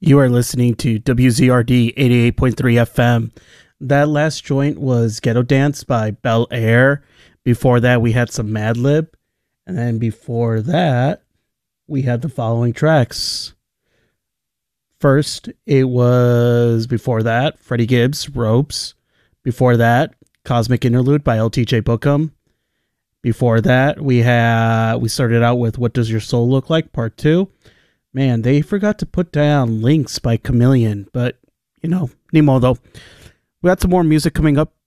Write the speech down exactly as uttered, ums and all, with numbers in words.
You are listening to W Z R D eighty-eight point three F M. That last joint was Ghetto Dance by Bel Air. Before that, we had some Madlib. And then before that, we had the following tracks. First, it was, before that, Freddie Gibbs, Ropes. Before that, Cosmic Interlude by L T J Bookham. Before that, we had we started out with What Does Your Soul Look Like, Part two. Man, they forgot to put down Links by Chameleon, but, you know, Nemo though. We got some more music coming up